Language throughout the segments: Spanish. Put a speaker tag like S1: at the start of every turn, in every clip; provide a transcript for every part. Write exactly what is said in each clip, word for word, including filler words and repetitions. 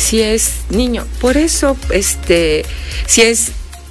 S1: si es niño. Por eso, este, si es,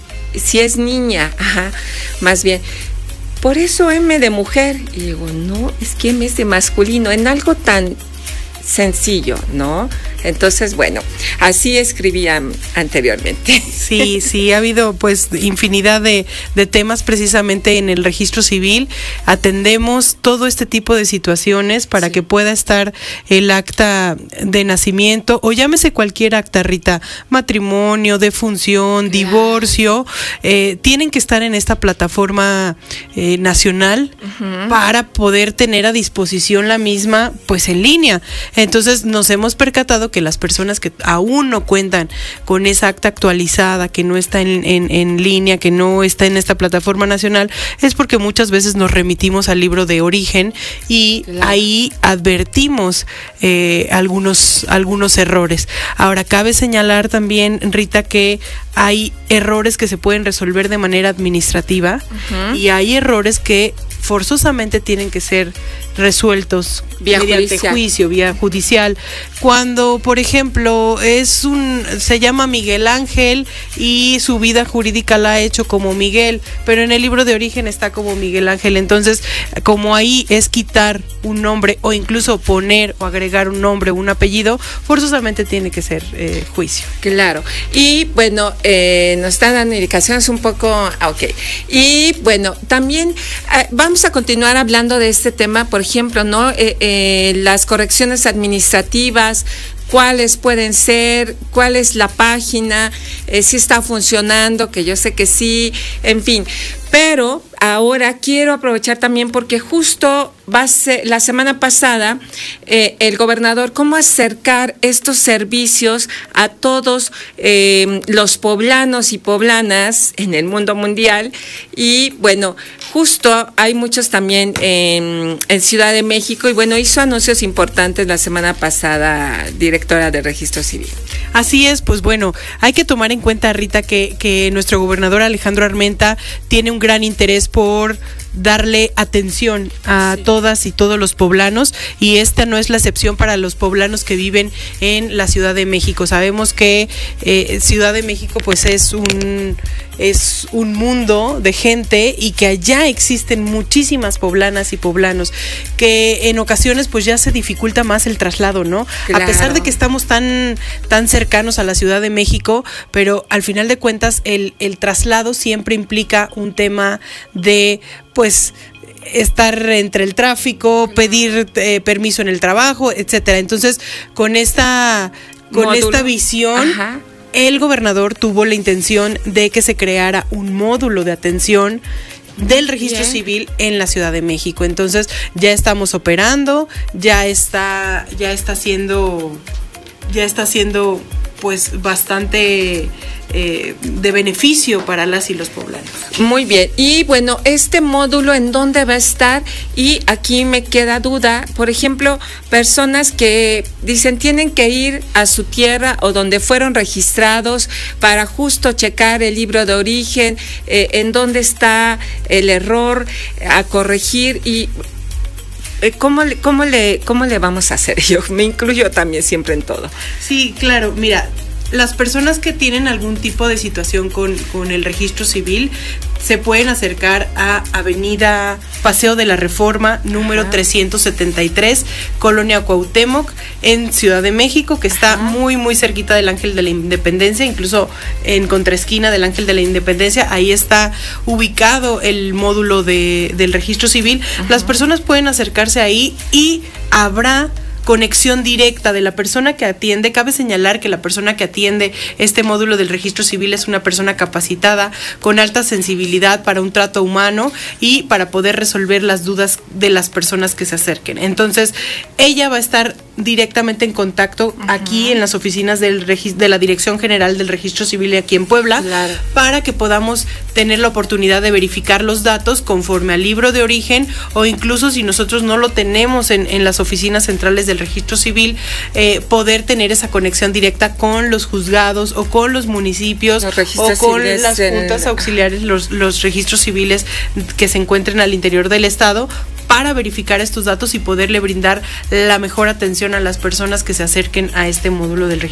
S1: si es niña, ajá, más bien. Por eso M de mujer. Y digo, no, es que M es de masculino, en algo tan sencillo, ¿no? Entonces, bueno, así escribía anteriormente.
S2: Sí, sí, ha habido pues infinidad de, de temas precisamente en el registro civil. Atendemos todo este tipo de situaciones para sí. que pueda estar el acta de nacimiento, o llámese cualquier acta, Rita, matrimonio, defunción, claro. divorcio, eh, tienen que estar en esta plataforma eh, nacional uh-huh. para poder tener a disposición la misma pues en línea. Entonces nos hemos percatado que las personas que aún no cuentan con esa acta actualizada, que no está en, en, en línea, que no está en esta plataforma nacional, es porque muchas veces nos remitimos al libro de origen y claro. ahí advertimos eh, algunos, algunos errores. Ahora, cabe señalar también, Rita, que hay errores que se pueden resolver de manera administrativa uh-huh. y hay errores que forzosamente tienen que ser resueltos
S1: vía
S2: mediante
S1: judicial.
S2: juicio, vía judicial. Cuando, por ejemplo, es un se llama Miguel Ángel y su vida jurídica la ha hecho como Miguel, pero en el libro de origen está como Miguel Ángel. Entonces, como ahí es quitar un nombre o incluso poner o agregar un nombre o un apellido, forzosamente tiene que ser eh, juicio.
S1: Claro. Y bueno, eh, nos están dando indicaciones un poco, ah, ok. Y bueno, también eh, vamos a continuar hablando de este tema, por ejemplo, ¿no? Eh, eh, las correcciones administrativas, cuáles pueden ser, cuál es la página, eh, si está funcionando, que yo sé que sí, en fin. Pero ahora quiero aprovechar también porque justo va a ser, la semana pasada eh, el gobernador, cómo acercar estos servicios a todos eh, los poblanos y poblanas en el mundo mundial. Y bueno, justo hay muchos también en, en Ciudad de México y bueno, hizo anuncios importantes la semana pasada, directora de Registro Civil.
S2: Así es, pues bueno, hay que tomar en cuenta, Rita, que, que nuestro gobernador Alejandro Armenta tiene un gran interés por darle atención a sí. todas y todos los poblanos, y esta no es la excepción para los poblanos que viven en la Ciudad de México. Sabemos que eh, Ciudad de México pues es un es un mundo de gente y que allá existen muchísimas poblanas y poblanos que en ocasiones pues ya se dificulta más el traslado, ¿no? Claro. A pesar de que estamos tan tan cercanos a la Ciudad de México, pero al final de cuentas el el traslado siempre implica un tema de pues estar entre el tráfico, pedir eh, permiso en el trabajo, etcétera. Entonces, con esta con módulo. esta visión, ajá. el gobernador tuvo la intención de que se creara un módulo de atención del registro Bien. civil en la Ciudad de México. Entonces, ya estamos operando, ya está ya está siendo ya está siendo pues bastante eh, de beneficio para las y los poblanos.
S1: Muy bien, y bueno, este módulo ¿en dónde va a estar? Y aquí me queda duda, por ejemplo, personas que dicen tienen que ir a su tierra o donde fueron registrados para justo checar el libro de origen, eh, en dónde está el error, a corregir. Y ¿Cómo le, cómo, le, ¿Cómo le vamos a hacer? Yo me incluyo también siempre en todo.
S2: Sí, claro, mira, las personas que tienen algún tipo de situación con, con el registro civil se pueden acercar a Avenida Paseo de la Reforma, número Ajá. trescientos setenta y tres, Colonia Cuauhtémoc, en Ciudad de México, que está Ajá. muy, muy cerquita del Ángel de la Independencia, incluso en contraesquina del Ángel de la Independencia. Ahí está ubicado el módulo de, del registro civil. Ajá. Las personas pueden acercarse ahí y habrá conexión directa de la persona que atiende. Cabe señalar que la persona que atiende este módulo del registro civil es una persona capacitada, con alta sensibilidad para un trato humano y para poder resolver las dudas de las personas que se acerquen. Entonces, ella va a estar directamente en contacto uh-huh. aquí en las oficinas del regis- de la Dirección General del Registro Civil aquí en Puebla, claro. para que podamos tener la oportunidad de verificar los datos conforme al libro de origen, o incluso si nosotros no lo tenemos en, en las oficinas centrales del registro civil, eh, poder tener esa conexión directa con los juzgados o con los municipios los o con las juntas en... auxiliares, los, los registros civiles que se encuentren al interior del estado, para verificar estos datos y poderle brindar la mejor atención a las personas que se acerquen a este módulo del registro.